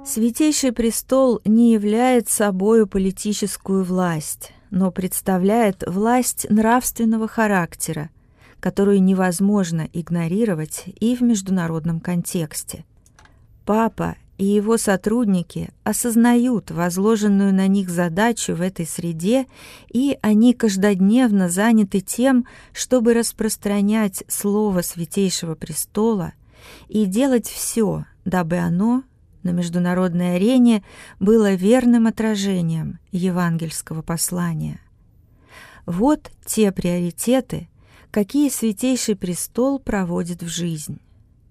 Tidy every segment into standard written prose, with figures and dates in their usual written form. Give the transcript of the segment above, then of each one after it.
Святейший престол не является собою политическую власть, но представляет власть нравственного характера, которую невозможно игнорировать и в международном контексте. Папа и его сотрудники осознают возложенную на них задачу в этой среде, и они каждодневно заняты тем, чтобы распространять слово Святейшего престола и делать все, дабы оно на международной арене было верным отражением евангельского послания. Вот те приоритеты, какие Святейший престол проводит в жизнь.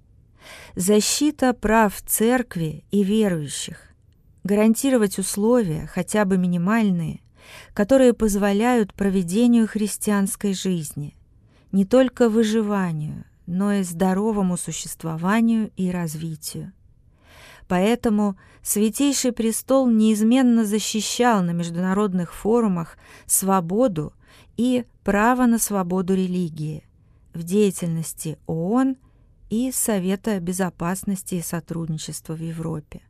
Защита прав церкви и верующих, гарантировать условия, хотя бы минимальные, которые позволяют проведению христианской жизни, не только выживанию, но и здоровому существованию и развитию. Поэтому Святейший престол неизменно защищал на международных форумах свободу и право на свободу религии в деятельности ООН и Совета безопасности и сотрудничества в Европе.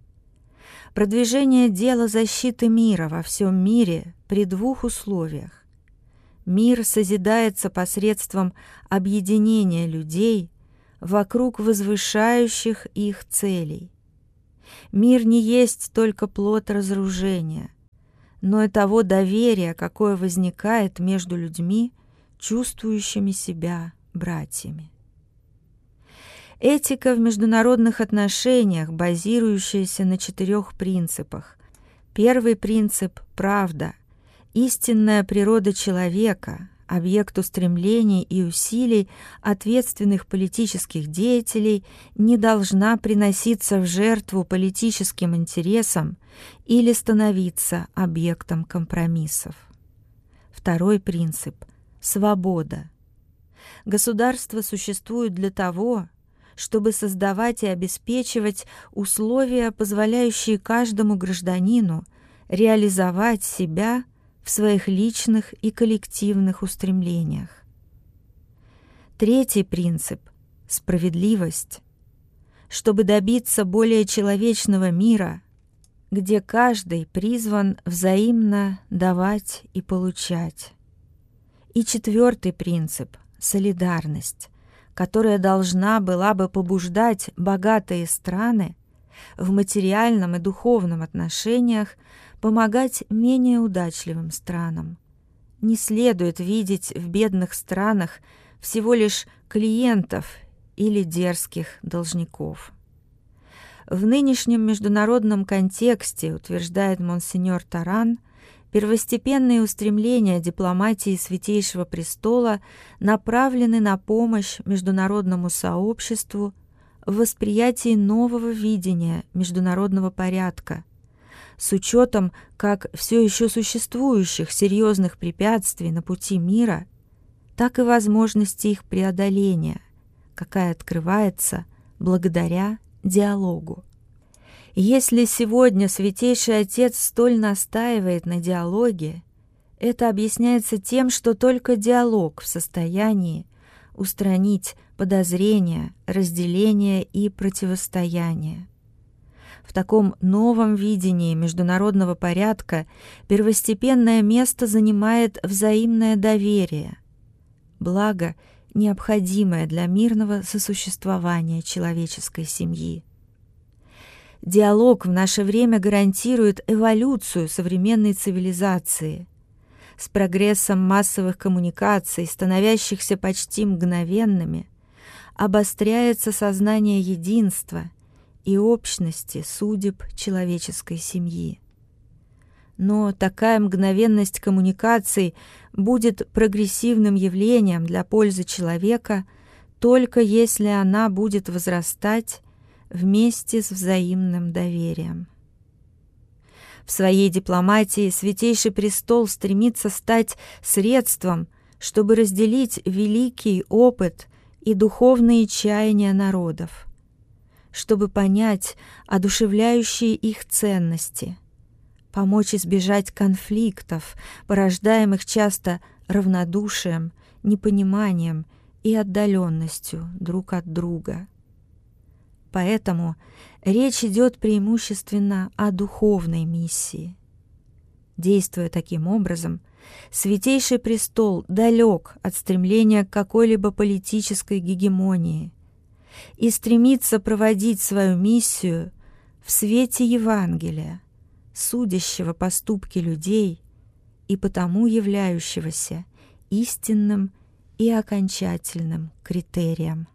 Продвижение дела защиты мира во всем мире при двух условиях. Мир созидается посредством объединения людей вокруг возвышающих их целей. Мир не есть только плод разоружения, но и того доверия, какое возникает между людьми, чувствующими себя братьями. Этика в международных отношениях, базирующаяся на 4 принципах. Первый принцип – правда, истинная природа человека, объект устремлений и усилий ответственных политических деятелей, не должна приноситься в жертву политическим интересам или становиться объектом компромиссов. Второй принцип – свобода. Государство существует для того, чтобы создавать и обеспечивать условия, позволяющие каждому гражданину реализовать себя в своих личных и коллективных устремлениях. Третий принцип – справедливость. Чтобы добиться более человечного мира, где каждый призван взаимно давать и получать. И четвертый принцип – солидарность, которая должна была бы побуждать богатые страны в материальном и духовном отношениях помогать менее удачливым странам. Не следует видеть в бедных странах всего лишь клиентов или дерзких должников. В нынешнем международном контексте, утверждает монсеньор Таран, первостепенные устремления дипломатии Святейшего престола направлены на помощь международному сообществу в восприятии нового видения международного порядка, с учетом как все еще существующих серьезных препятствий на пути мира, так и возможности их преодоления, какая открывается благодаря диалогу. Если сегодня Святейший Отец столь настаивает на диалоге, это объясняется тем, что только диалог в состоянии устранить подозрения, разделения и противостояния. В таком новом видении международного порядка первостепенное место занимает взаимное доверие, благо, необходимое для мирного сосуществования человеческой семьи. Диалог в наше время гарантирует эволюцию современной цивилизации. С прогрессом массовых коммуникаций, становящихся почти мгновенными, обостряется сознание единства и общности судеб человеческой семьи. Но такая мгновенность коммуникаций будет прогрессивным явлением для пользы человека только если она будет возрастать вместе с взаимным доверием. В своей дипломатии Святейший престол стремится стать средством, чтобы разделить великий опыт и духовные чаяния народов, чтобы понять одушевляющие их ценности, помочь избежать конфликтов, порождаемых часто равнодушием, непониманием и отдаленностью друг от друга. Поэтому речь идет преимущественно о духовной миссии. Действуя таким образом, Святейший Престол далек от стремления к какой-либо политической гегемонии и стремится проводить свою миссию в свете Евангелия, судящего поступки людей и потому являющегося истинным и окончательным критерием.